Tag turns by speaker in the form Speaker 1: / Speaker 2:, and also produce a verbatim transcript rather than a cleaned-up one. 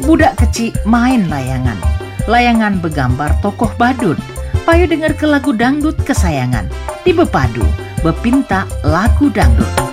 Speaker 1: Budak kecil main layangan. Layangan begambar tokoh badut. Payo denger ke lagu dangdut kesayangan. Di bepadu, bepinta lagu dangdut.